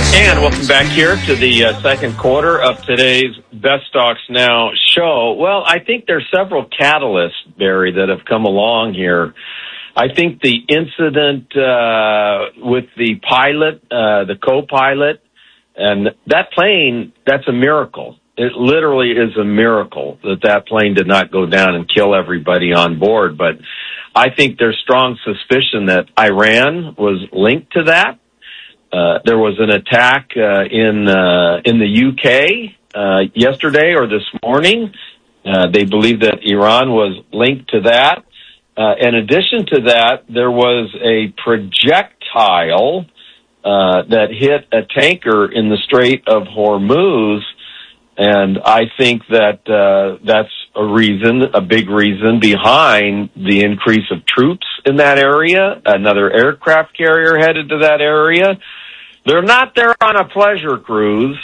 And welcome back here to the second quarter of today's Best Stocks Now show. Well, I think there's several catalysts, Barry, that have come along here. I think the incident with the pilot, the co-pilot, and that plane, that's a miracle. It literally is a miracle that plane did not go down and kill everybody on board. But I think there's strong suspicion that Iran was linked to that. There was an attack in the UK yesterday or this morning. They believe that Iran was linked to that. In addition to that, there was a projectile that hit a tanker in the Strait of Hormuz, and I think that that's a big reason behind the increase of troops in that area. Another aircraft carrier headed to that area. They're not there on a pleasure cruise.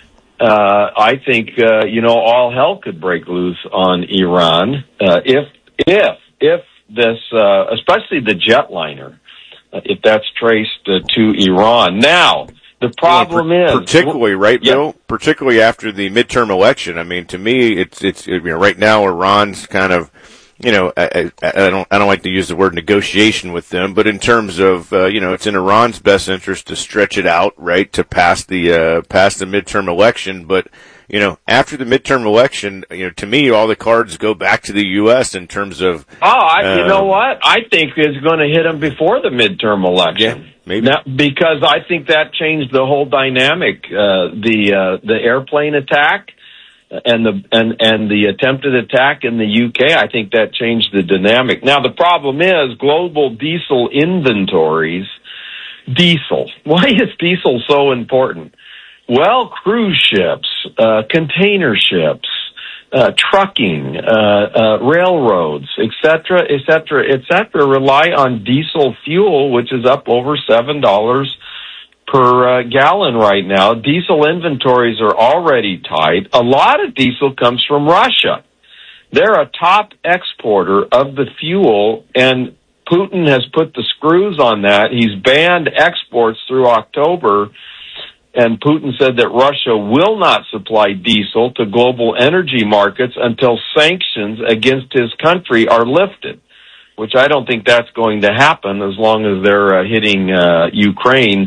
I think all hell could break loose on Iran if this, especially the jetliner, if that's traced to Iran. Now, the problem is particularly Bill. Particularly after the midterm election. I mean, to me, it's right now Iran's kind of, I don't like to use the word negotiation with them, but in terms of it's in Iran's best interest to stretch it out, right, to pass the midterm election. But after the midterm election, to me, all the cards go back to the U.S. in terms of. You know what? I think it's going to hit them before the midterm election. Yeah, maybe. Now, because I think that changed the whole dynamic. The airplane attack and the attempted attack in the UK, I think that changed the dynamic. Now, the problem is global diesel inventories. Diesel. Why is diesel so important? Well, cruise ships, container ships, trucking, railroads, et cetera, rely on diesel fuel, which is up over $7 per gallon right now. Diesel inventories are already tight. A lot of diesel comes from Russia. They're a top exporter of the fuel, and Putin has put the screws on that. He's banned exports through October. And Putin said that Russia will not supply diesel to global energy markets until sanctions against his country are lifted, which I don't think that's going to happen as long as they're hitting Ukraine,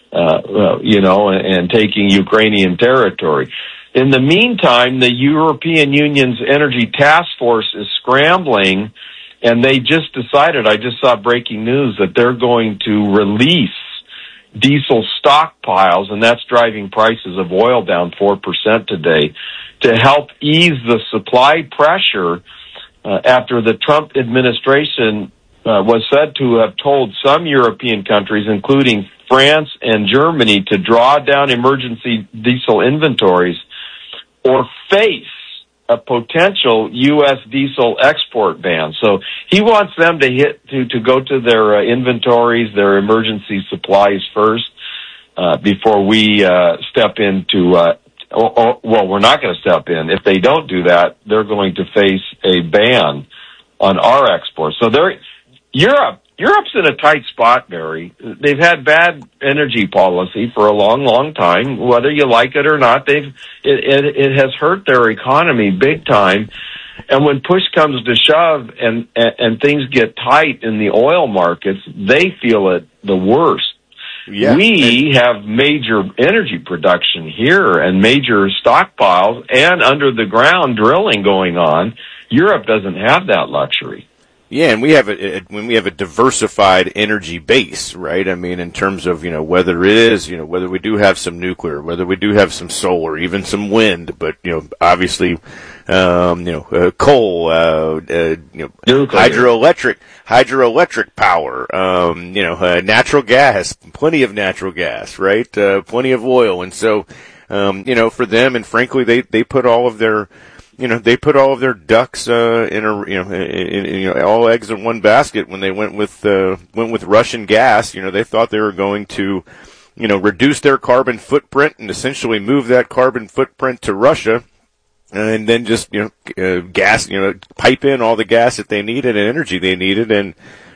and taking Ukrainian territory. In the meantime, the European Union's Energy Task Force is scrambling, and they just decided, I just saw breaking news, that they're going to release diesel stockpiles, and that's driving prices of oil down 4% today, to help ease the supply pressure after the Trump administration was said to have told some European countries, including France and Germany, to draw down emergency diesel inventories or face a potential U.S. diesel export ban. So he wants them to go to their inventories, their emergency supplies first, before we step into. We're not going to step in. If they don't do that, they're going to face a ban on our exports. So Europe's in a tight spot, Barry. They've had bad energy policy for a long, long time. Whether you like it or not, it has hurt their economy big time. And when push comes to shove and things get tight in the oil markets, they feel it the worst. Yeah. We have major energy production here and major stockpiles and under the ground drilling going on. Europe doesn't have that luxury. Yeah, and we have a diversified energy base, right? I mean, in terms of, whether it is, whether we do have some nuclear, whether we do have some solar, even some wind, but, obviously, coal, hydroelectric power, natural gas, plenty of natural gas, right? Plenty of oil. And so, for them, and frankly, they put all of their, ducks in all eggs in one basket when they went with Russian gas. They thought they were going to, reduce their carbon footprint and essentially move that carbon footprint to Russia, and then just pipe in all the gas that they needed and energy they needed, and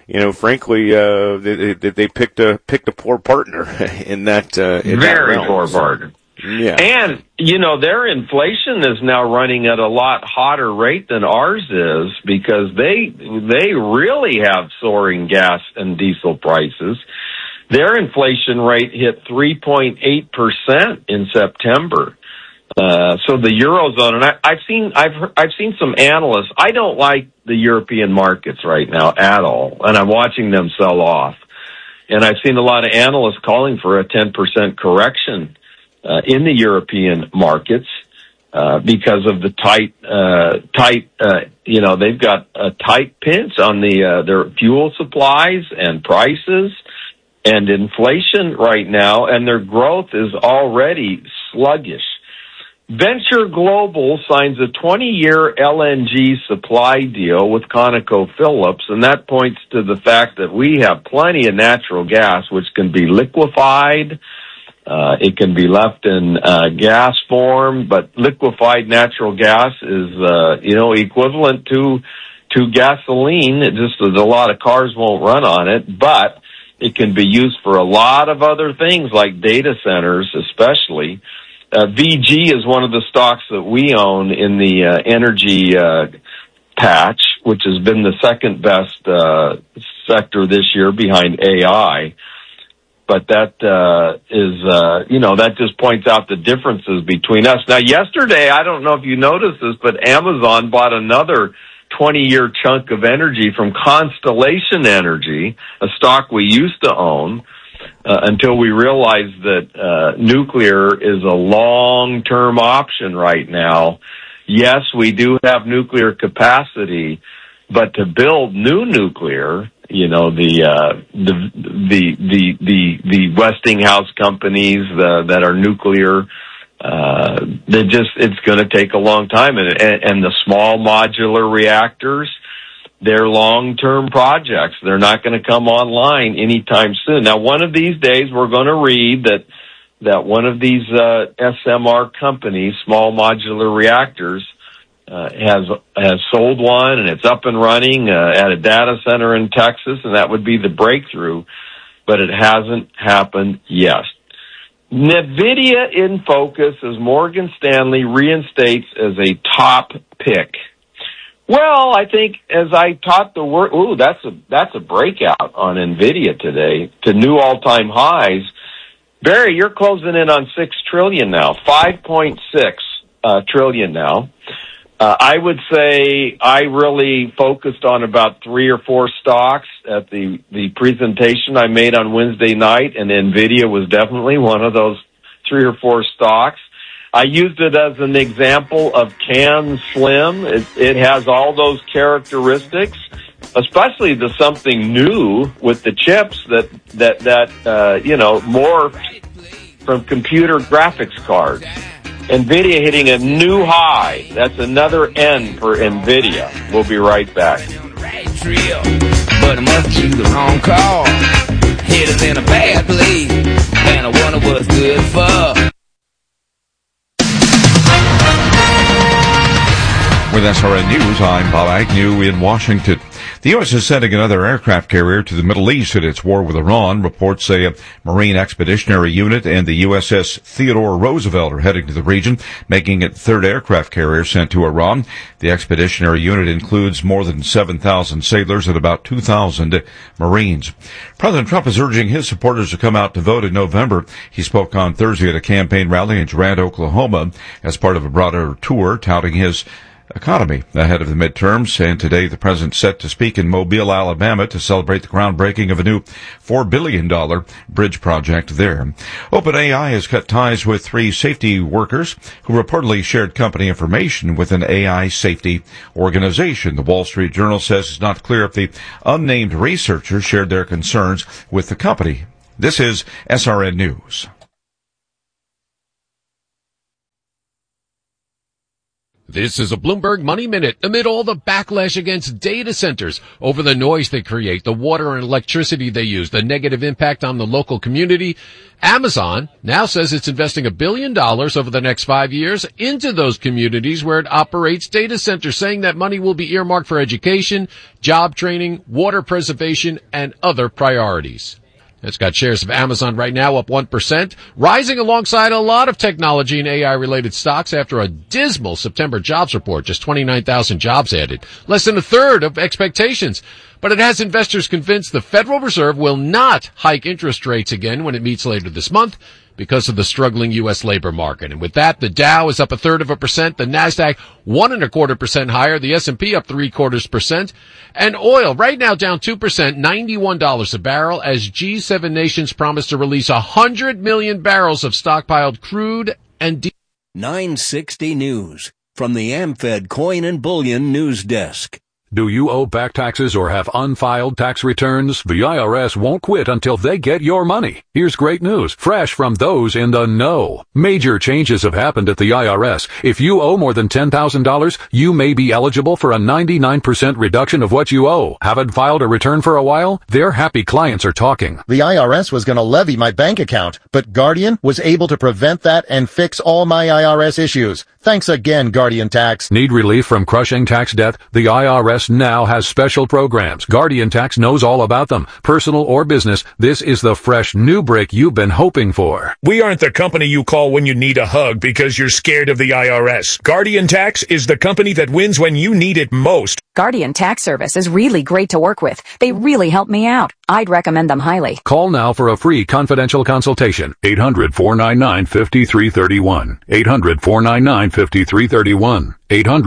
frankly, they picked a poor partner in that. Very poor partner. Yeah. And, their inflation is now running at a lot hotter rate than ours is because they really have soaring gas and diesel prices. Their inflation rate hit 3.8% in September. So the Eurozone, and I've seen some analysts. I don't like the European markets right now at all, and I'm watching them sell off. And I've seen a lot of analysts calling for a 10% correction in the European markets because of the tight. They've got a tight pinch on their fuel supplies and prices and inflation right now, and their growth is already sluggish. Venture Global signs a 20-year LNG supply deal with ConocoPhillips, and that points to the fact that we have plenty of natural gas, which can be liquefied. It can be left in gas form, but liquefied natural gas is, equivalent to gasoline. It just a lot of cars won't run on it, but it can be used for a lot of other things like data centers, especially. VG is one of the stocks that we own in the energy patch, which has been the second best sector this year behind AI. But that that just points out the differences between us. Now, yesterday, I don't know if you noticed this, but Amazon bought another 20-year chunk of energy from Constellation Energy, a stock we used to own, until we realized that nuclear is a long-term option right now. Yes, we do have nuclear capacity, but to build new nuclear, the Westinghouse companies that are nuclear, it's going to take a long time, and the small modular reactors, they're long-term projects. They're not going to come online anytime soon. Now, one of these days, we're going to read that one of these SMR companies, small modular reactors, has sold one, and it's up and running at a data center in Texas, and that would be the breakthrough. But it hasn't happened yet. NVIDIA in focus as Morgan Stanley reinstates as a top pick. Well, I think as I taught the word, that's a breakout on NVIDIA today to new all-time highs. Barry, you're closing in on $6 trillion now, 5.6 trillion now. I would say I really focused on about 3 or 4 stocks at the presentation I made on Wednesday night, and NVIDIA was definitely one of those 3 or 4 stocks. I used it as an example of Can Slim. It has all those characteristics, especially the something new with the chips that morphed from computer graphics cards. NVIDIA hitting a new high. That's another N for NVIDIA. We'll be right back. But I must choose the wrong call. Headed in a bad place, and I wonder what's good for. With SRN News, I'm Bob Agnew in Washington. The U.S. is sending another aircraft carrier to the Middle East in its war with Iran. Reports say a Marine Expeditionary Unit and the USS Theodore Roosevelt are heading to the region, making it the third aircraft carrier sent to Iran. The Expeditionary Unit includes more than 7,000 sailors and about 2,000 Marines. President Trump is urging his supporters to come out to vote in November. He spoke on Thursday at a campaign rally in Durant, Oklahoma, as part of a broader tour touting his economy ahead of the midterms. And today the president's set to speak in Mobile, Alabama to celebrate the groundbreaking of a new $4 billion bridge project there. OpenAI has cut ties with 3 safety workers who reportedly shared company information with an AI safety organization. The Wall Street Journal says it's not clear if the unnamed researchers shared their concerns with the company. This is SRN News. This is a Bloomberg Money Minute. Amid all the backlash against data centers over the noise they create, the water and electricity they use, the negative impact on the local community, Amazon now says it's investing $1 billion over the next 5 years into those communities where it operates data centers, saying that money will be earmarked for education, job training, water preservation, and other priorities. It's got shares of Amazon right now up 1%, rising alongside a lot of technology and AI-related stocks after a dismal September jobs report, just 29,000 jobs added, less than a third of expectations. But it has investors convinced the Federal Reserve will not hike interest rates again when it meets later this month because of the struggling U.S. labor market. And with that, the Dow is up 0.33%, the NASDAQ 1.25% higher, the S&P up 0.75%, and oil right now down 2%, $91 a barrel, as G7 nations promise to release 100 million barrels of stockpiled crude and diesel. 960 News from the AmFed Coin and Bullion News Desk. Do you owe back taxes or have unfiled tax returns? The IRS won't quit until they get your money. Here's great news, fresh from those in the know. Major changes have happened at the IRS. If you owe more than $10,000, you may be eligible for a 99% reduction of what you owe. Haven't filed a return for a while? Their happy clients are talking. The IRS was going to levy my bank account, but Guardian was able to prevent that and fix all my IRS issues. Thanks again, Guardian Tax. Need relief from crushing tax debt? The IRS now has special programs. Guardian Tax knows all about them. Personal or business, this is the fresh new break you've been hoping for. We aren't the company you call when you need a hug because you're scared of the IRS. Guardian Tax is the company that wins when you need it most. Guardian Tax Service is really great to work with. They really help me out. I'd recommend them highly. Call now for a free confidential consultation. 800-499-5331. 800-499-5331.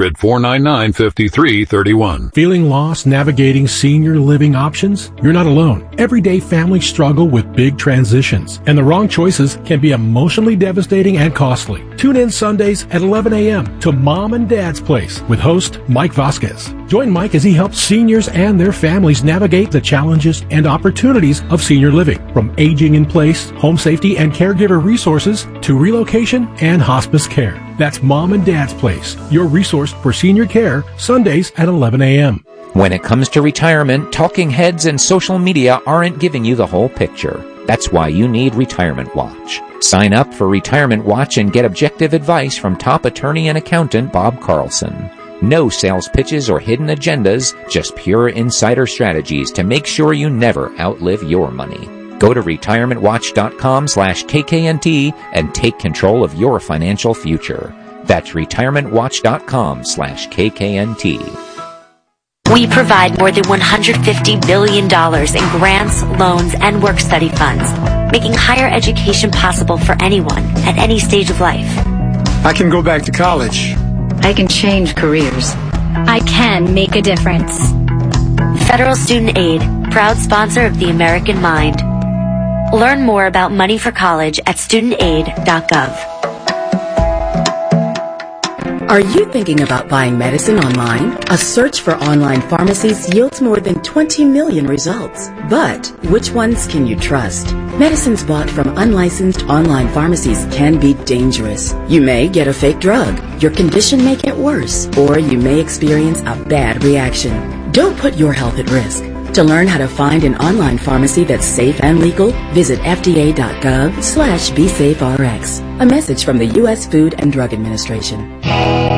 800-499-5331. Feeling lost navigating senior living options? You're not alone. Everyday families struggle with big transitions, and the wrong choices can be emotionally devastating and costly. Tune in Sundays at 11 a.m. to Mom and Dad's Place with host Mike Vasquez. Join Mike as he helps seniors and their families navigate the challenges and opportunities of senior living, from aging in place, home safety and caregiver resources, to relocation and hospice care. That's Mom and Dad's Place, your resource for senior care, Sundays at 11 a.m. When it comes to retirement, talking heads and social media aren't giving you the whole picture. That's why you need Retirement Watch. Sign up for Retirement Watch and get objective advice from top attorney and accountant Bob Carlson. No sales pitches or hidden agendas, just pure insider strategies to make sure you never outlive your money. Go to retirementwatch.com/KKNT and take control of your financial future. That's retirementwatch.com/KKNT. We provide more than $150 billion in grants, loans, and work study funds, making higher education possible for anyone at any stage of life. I can go back to college. I can change careers. I can make a difference. Federal Student Aid, proud sponsor of the American Mind. Learn more about money for college at studentaid.gov. Are you thinking about buying medicine online? A search for online pharmacies yields more than 20 million results. But which ones can you trust? Medicines bought from unlicensed online pharmacies can be dangerous. You may get a fake drug, your condition may get worse, or you may experience a bad reaction. Don't put your health at risk. To learn how to find an online pharmacy that's safe and legal, visit fda.gov/BeSafeRx. A message from the U.S. Food and Drug Administration.